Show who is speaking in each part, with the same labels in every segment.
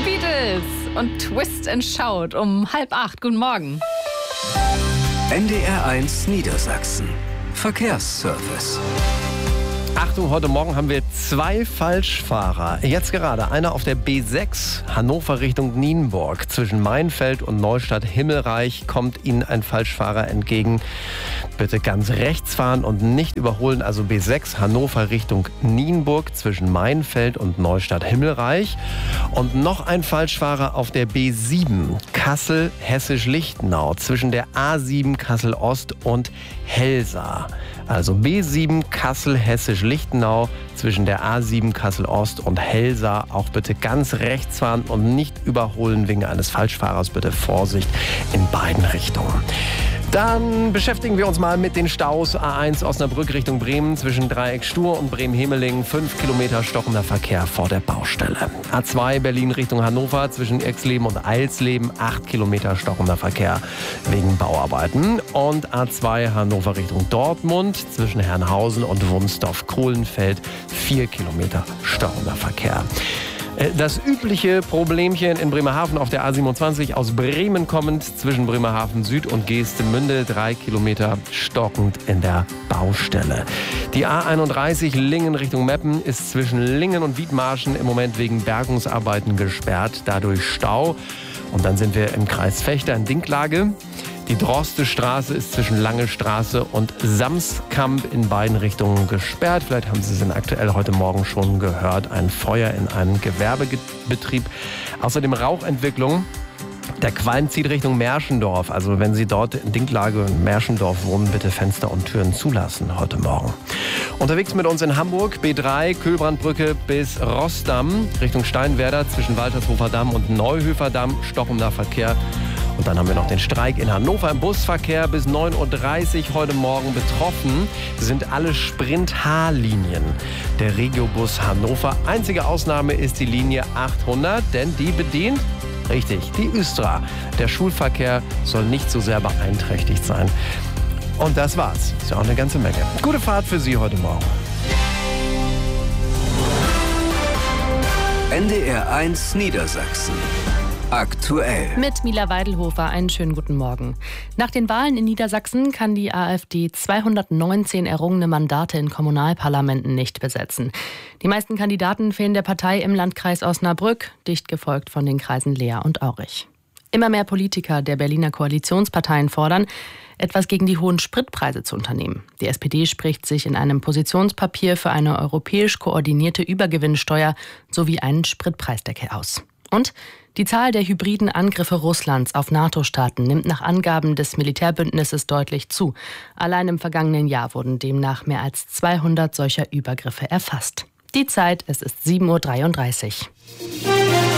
Speaker 1: Beatles und Twist and Shout um 7:30. Guten Morgen.
Speaker 2: NDR1 Niedersachsen. Verkehrsservice.
Speaker 3: Achtung, heute Morgen haben wir 2 Falschfahrer. Jetzt gerade einer auf der B6 Hannover Richtung Nienburg. Zwischen Mainfeld und Neustadt-Himmelreich kommt Ihnen ein Falschfahrer entgegen. Bitte ganz rechts fahren und nicht überholen. Also B6 Hannover Richtung Nienburg zwischen Mainfeld und Neustadt-Himmelreich. Und noch ein Falschfahrer auf der B7 Kassel Hessisch-Lichtenau zwischen der A7 Kassel-Ost und Helsa. Also B7 Kassel Hessisch-Lichtenau zwischen der A7 Kassel-Ost und Helsa. Auch bitte ganz rechts fahren und nicht überholen wegen eines Falschfahrers. Bitte Vorsicht in beiden Richtungen. Dann beschäftigen wir uns mal mit den Staus. A1 Osnabrück Richtung Bremen zwischen Dreieck Stur und Bremen-Hemeling. 5 Kilometer stockender Verkehr vor der Baustelle. A2 Berlin Richtung Hannover zwischen Exleben und Eilsleben. 8 Kilometer stockender Verkehr wegen Bauarbeiten. Und A2 Hannover Richtung Dortmund zwischen Herrnhausen und Wunsdorf-Kohlenfeld. 4 Kilometer stockender Verkehr. Das übliche Problemchen in Bremerhaven auf der A27 aus Bremen kommend zwischen Bremerhaven Süd und Geestemünde 3 Kilometer stockend in der Baustelle. Die A31 Lingen Richtung Meppen ist zwischen Lingen und Wiedmarschen im Moment wegen Bergungsarbeiten gesperrt, dadurch Stau. Und dann sind wir im Kreis Vechta in Dinklage. Die Droste-Straße ist zwischen Lange Straße und Samskamp in beiden Richtungen gesperrt. Vielleicht haben Sie es aktuell heute Morgen schon gehört. Ein Feuer in einem Gewerbebetrieb. Außerdem Rauchentwicklung. Der Qualm zieht Richtung Märschendorf. Also wenn Sie dort in Dinklage und Märschendorf wohnen, bitte Fenster und Türen zulassen heute Morgen. Unterwegs mit uns in Hamburg, B3, Kühlbrandbrücke bis Rossdamm, Richtung Steinwerder zwischen Waltershofer Damm und Neuhöfer-Damm, stockender Verkehr. Und dann haben wir noch den Streik in Hannover im Busverkehr bis 9:30 Uhr heute Morgen. Betroffen sind alle Sprint-H-Linien der Regiobus Hannover. Einzige Ausnahme ist die Linie 800, denn die bedient, richtig, die Östra. Der Schulverkehr soll nicht so sehr beeinträchtigt sein. Und das war's. Ist ja auch eine ganze Menge. Gute Fahrt für Sie heute Morgen.
Speaker 2: NDR1 Niedersachsen. Aktuell.
Speaker 1: Mit Mila Weidelhofer einen schönen guten Morgen. Nach den Wahlen in Niedersachsen kann die AfD 219 errungene Mandate in Kommunalparlamenten nicht besetzen. Die meisten Kandidaten fehlen der Partei im Landkreis Osnabrück, dicht gefolgt von den Kreisen Leer und Aurich. Immer mehr Politiker der Berliner Koalitionsparteien fordern, etwas gegen die hohen Spritpreise zu unternehmen. Die SPD spricht sich in einem Positionspapier für eine europäisch koordinierte Übergewinnsteuer sowie einen Spritpreisdeckel aus. Und die Zahl der hybriden Angriffe Russlands auf NATO-Staaten nimmt nach Angaben des Militärbündnisses deutlich zu. Allein im vergangenen Jahr wurden demnach mehr als 200 solcher Übergriffe erfasst. Die Zeit, es ist 7:33 Uhr.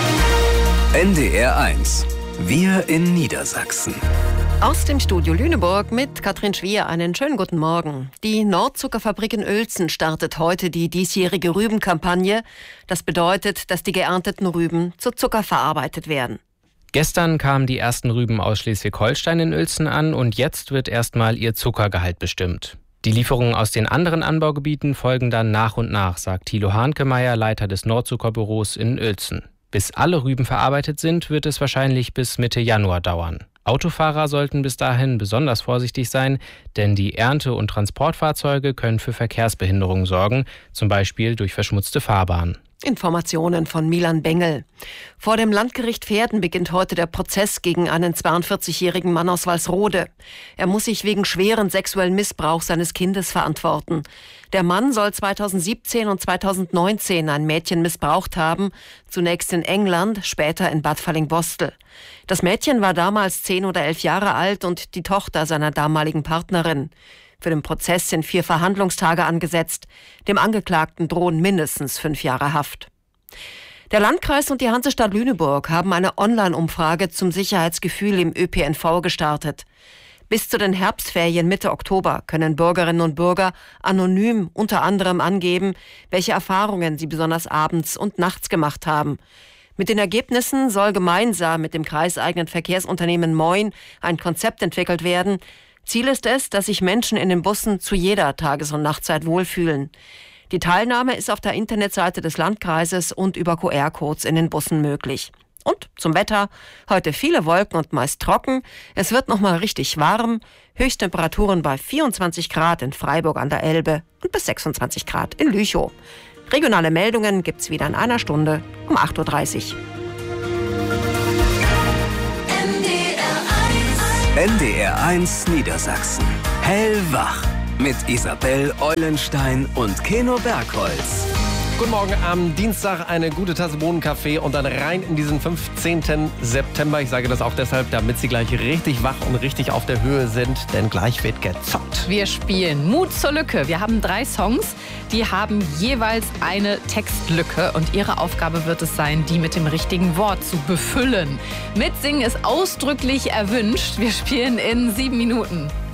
Speaker 2: NDR1. Wir in Niedersachsen.
Speaker 4: Aus dem Studio Lüneburg mit Katrin Schwier einen schönen guten Morgen. Die Nordzuckerfabrik in Uelzen startet heute die diesjährige Rübenkampagne. Das bedeutet, dass die geernteten Rüben zu Zucker verarbeitet werden.
Speaker 5: Gestern kamen die ersten Rüben aus Schleswig-Holstein in Uelzen an und jetzt wird erstmal ihr Zuckergehalt bestimmt. Die Lieferungen aus den anderen Anbaugebieten folgen dann nach und nach, sagt Thilo Hahnkemeyer, Leiter des Nordzuckerbüros in Uelzen. Bis alle Rüben verarbeitet sind, wird es wahrscheinlich bis Mitte Januar dauern. Autofahrer sollten bis dahin besonders vorsichtig sein, denn die Ernte- und Transportfahrzeuge können für Verkehrsbehinderungen sorgen, zum Beispiel durch verschmutzte Fahrbahnen.
Speaker 4: Informationen von Milan Bengel. Vor dem Landgericht Verden beginnt heute der Prozess gegen einen 42-jährigen Mann aus Walsrode. Er muss sich wegen schweren sexuellen Missbrauchs seines Kindes verantworten. Der Mann soll 2017 und 2019 ein Mädchen missbraucht haben, zunächst in England, später in Bad Fallingbostel. Das Mädchen war damals 10 oder 11 Jahre alt und die Tochter seiner damaligen Partnerin. Für den Prozess sind 4 Verhandlungstage angesetzt. Dem Angeklagten drohen mindestens 5 Jahre Haft. Der Landkreis und die Hansestadt Lüneburg haben eine Online-Umfrage zum Sicherheitsgefühl im ÖPNV gestartet. Bis zu den Herbstferien Mitte Oktober können Bürgerinnen und Bürger anonym unter anderem angeben, welche Erfahrungen sie besonders abends und nachts gemacht haben. Mit den Ergebnissen soll gemeinsam mit dem kreiseigenen Verkehrsunternehmen Moin ein Konzept entwickelt werden. Ziel ist es, dass sich Menschen in den Bussen zu jeder Tages- und Nachtzeit wohlfühlen. Die Teilnahme ist auf der Internetseite des Landkreises und über QR-Codes in den Bussen möglich. Und zum Wetter. Heute viele Wolken und meist trocken. Es wird nochmal richtig warm. Höchsttemperaturen bei 24 Grad in Freiburg an der Elbe und bis 26 Grad in Lüchow. Regionale Meldungen gibt's wieder in einer Stunde um 8.30 Uhr.
Speaker 2: NDR1 Niedersachsen. Hellwach. Mit Isabel Eulenstein und Keno Bergholz.
Speaker 3: Guten Morgen am Dienstag, eine gute Tasse Bohnenkaffee und dann rein in diesen 15. September. Ich sage das auch deshalb, damit Sie gleich richtig wach und richtig auf der Höhe sind, denn gleich wird gezockt.
Speaker 6: Wir spielen Mut zur Lücke. Wir haben 3 Songs, die haben jeweils eine Textlücke und Ihre Aufgabe wird es sein, die mit dem richtigen Wort zu befüllen. Mitsingen ist ausdrücklich erwünscht. Wir spielen in 7 Minuten.